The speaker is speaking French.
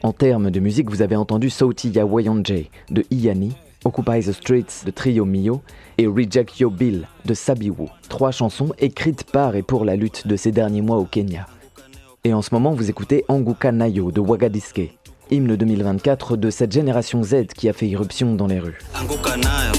En termes de musique, vous avez entendu Sauti ya Wayonje de Iyani, Occupy the Streets de Trio Mio et Reject Your Bill de Sabiwu. 3 chansons écrites par et pour la lutte de ces derniers mois au Kenya. Et en ce moment, vous écoutez Anguka Nayo de Wagadiske, hymne 2024 de cette génération Z qui a fait irruption dans les rues.